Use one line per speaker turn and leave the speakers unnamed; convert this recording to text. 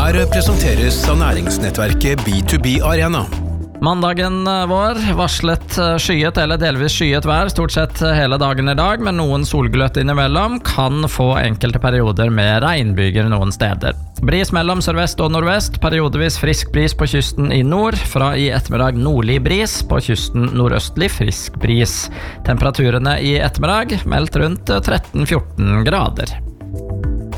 Her presenteres av næringsnettverket B2B Arena.
Mandagen vår varslet skyet eller delvis skyet vær stort sett hele dagen I dag, men noen solgløtt innimellom kan få enkelte perioder med regnbyger noen steder. Bris mellom sørvest og nordvest, periodevis frisk bris på kysten I nord, fra I ettermiddag nordlig bris, på kysten nordøstlig frisk bris. Temperaturene I ettermiddag meldt rundt 13-14 grader.